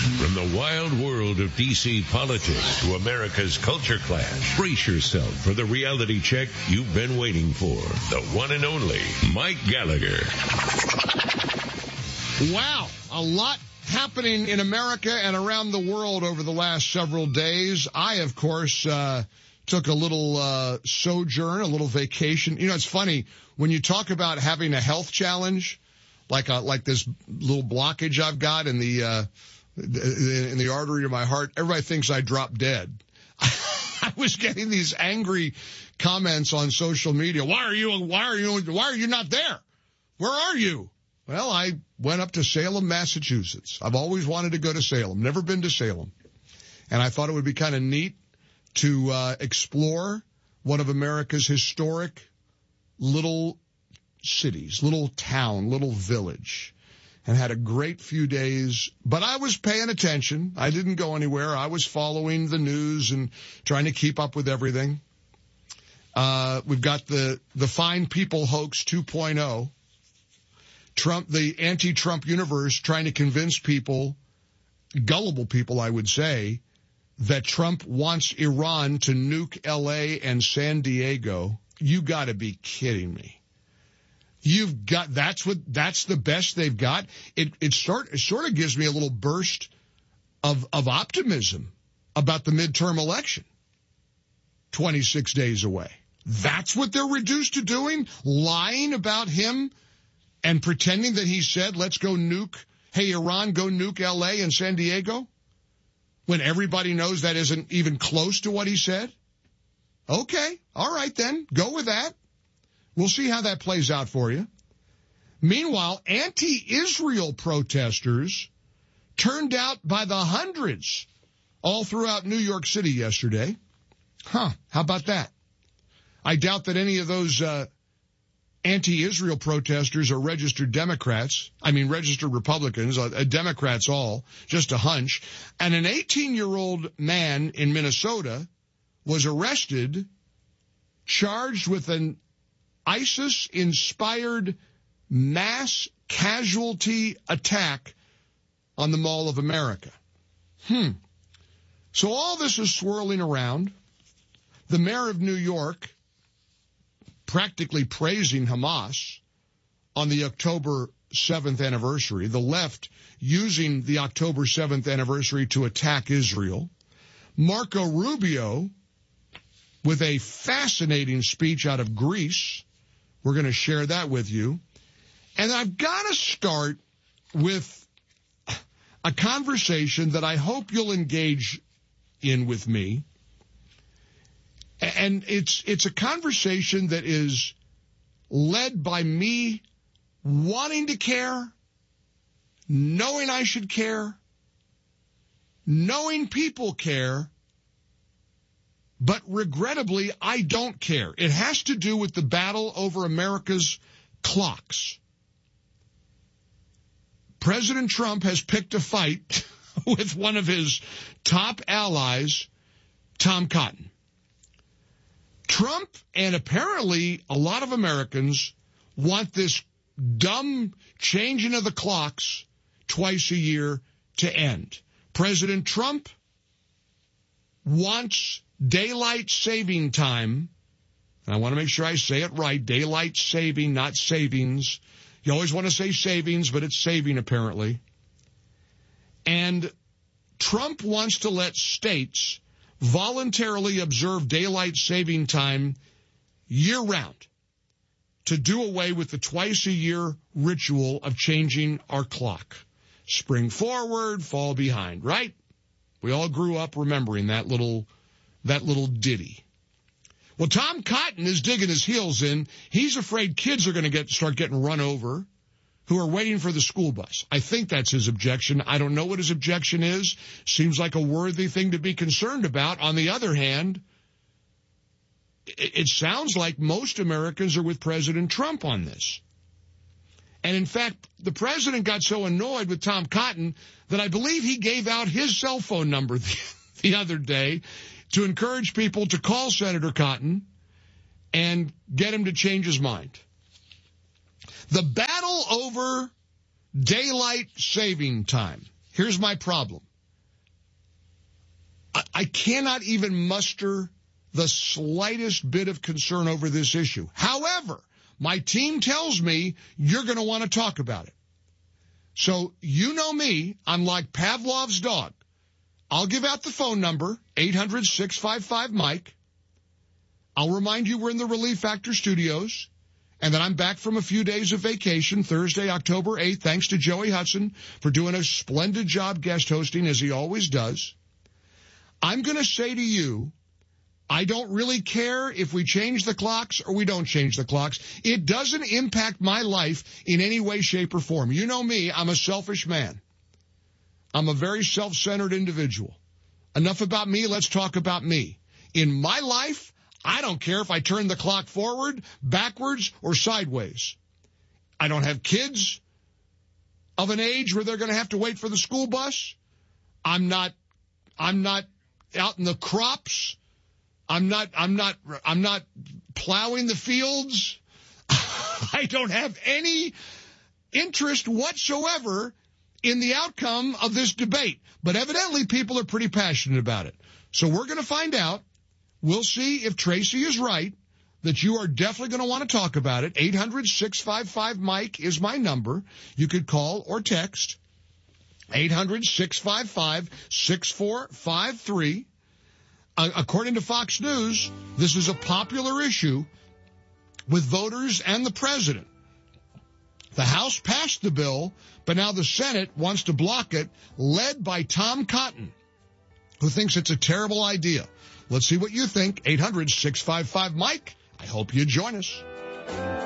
From the wild world of D.C. politics to America's culture clash, brace yourself for the reality check you've been waiting for. The one and only Mike Gallagher. Wow, a lot happening in America and around the world over the last several days. I, of course, took a little sojourn, a little vacation. You know, it's funny, when you talk about having a health challenge, like this little blockage I've got in the artery of my heart, everybody thinks I dropped dead. I was getting these angry comments on social media. Why are you not there? Where are you? Well, I went up to Salem, Massachusetts. I've always wanted to go to Salem, never been to Salem. And I thought it would be kind of neat to explore one of America's historic little cities, little town, little village, and had a great few days. But I was paying attention. I didn't go anywhere. I was following the news and trying to keep up with everything. We've got the Fine People hoax 2.0. Trump, the anti-Trump universe, trying to convince people, gullible people, I would say, that Trump wants Iran to nuke L.A. and San Diego. You got to be kidding me. That's the best they've got. It sort of gives me a little burst of optimism about the midterm election. 26 days away. That's what they're reduced to doing? Lying about him and pretending that he said, let's go nuke, hey, Iran, go nuke L.A. and San Diego, when everybody knows that isn't even close to what he said? Okay, all right then, go with that. We'll see how that plays out for you. Meanwhile, anti-Israel protesters turned out by the hundreds all throughout New York City yesterday. How about that? I doubt that any of those anti-Israel protesters are registered Democrats. I mean, registered Republicans, Democrats all, just a hunch. And an 18-year-old man in Minnesota was arrested, charged with an ISIS-inspired mass casualty attack on the Mall of America. So all this is swirling around. The mayor of New York practically praising Hamas on the October 7th anniversary, the left using the October 7th anniversary to attack Israel. Marco Rubio with a fascinating speech out of Greece. We're going to share that with you. And I've got to start with a conversation that I hope you'll engage in with me. And it's a conversation that is led by me wanting to care, knowing I should care, knowing people care, but regrettably, I don't care. It has to do with the battle over America's clocks. President Trump has picked a fight with one of his top allies, Tom Cotton. Trump and apparently a lot of Americans want this dumb changing of the clocks twice a year to end. President Trump wants daylight saving time. I want to make sure I say it right. Daylight saving, not savings. You always want to say savings, but it's saving apparently. And Trump wants to let states voluntarily observe daylight saving time year-round to do away with the twice-a-year ritual of changing our clock. Spring forward, fall behind, right? We all grew up remembering that little ditty. Well, Tom Cotton is digging his heels in. He's afraid kids are going to start getting run over who are waiting for the school bus. I think that's his objection. I don't know what his objection is. Seems like a worthy thing to be concerned about. On the other hand, it sounds like most Americans are with President Trump on this. And in fact, the president got so annoyed with Tom Cotton that I believe he gave out his cell phone number the other day to encourage people to call Senator Cotton and get him to change his mind. The battle over daylight saving time. Here's my problem. I cannot even muster the slightest bit of concern over this issue. However, my team tells me you're going to want to talk about it. So you know me, I'm like Pavlov's dog. I'll give out the phone number, 800-655-MIKE. I'll remind you we're in the Relief Factor studios, and that I'm back from a few days of vacation, Thursday, October 8th, thanks to Joey Hudson for doing a splendid job guest hosting, as he always does. I'm going to say to you, I don't really care if we change the clocks or we don't change the clocks. It doesn't impact my life in any way, shape, or form. You know me, I'm a selfish man. I'm a very self-centered individual. Enough about me, let's talk about me. In my life, I don't care if I turn the clock forward, backwards, or sideways. I don't have kids of an age where they're going to have to wait for the school bus. I'm not out in the crops. I'm not plowing the fields. I don't have any interest whatsoever in the outcome of this debate. But evidently people are pretty passionate about it. So we're going to find out. We'll see if Tracy is right, that you are definitely going to want to talk about it. 800-655-MIKE is my number. You could call or text. 800-655-6453. According to Fox News, this is a popular issue with voters and the president. The House passed the bill, but now the Senate wants to block it, led by Tom Cotton, who thinks it's a terrible idea. Let's see what you think. 800-655-MIKE. I hope you join us.